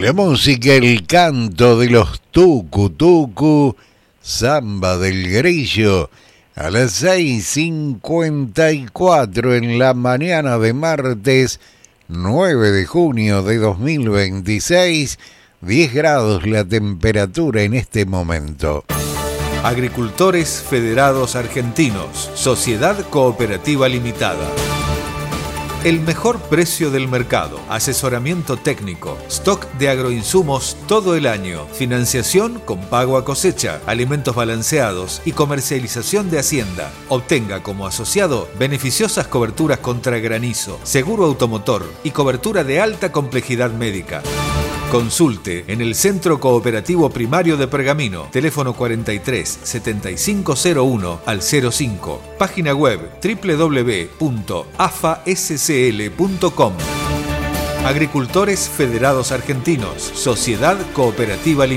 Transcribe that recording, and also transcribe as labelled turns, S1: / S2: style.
S1: La música, el canto de los tucu tucu, samba del grillo, a las 6:54 en la mañana de martes 9 de junio de 2026, 10 grados la temperatura en este momento.
S2: Agricultores Federados Argentinos, Sociedad Cooperativa Limitada. El mejor precio del mercado, asesoramiento técnico, stock de agroinsumos todo el año, financiación con pago a cosecha, alimentos balanceados y comercialización de hacienda. Obtenga como asociado beneficiosas coberturas contra granizo, seguro automotor y cobertura de alta complejidad médica. Consulte en el Centro Cooperativo Primario de Pergamino, teléfono 43 7501 al 05, página web www.afascl.com. Agricultores Federados Argentinos, Sociedad Cooperativa Limitada.